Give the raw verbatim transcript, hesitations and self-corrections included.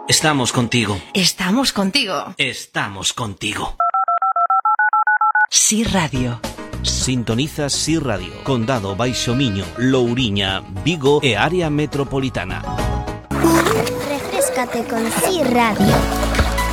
Estamos contigo. Estamos contigo. Estamos contigo. Si Radio. Sintoniza Si Radio, Condado Baixo Miño, Louriña, Vigo e área metropolitana. Refréscate con Si Radio.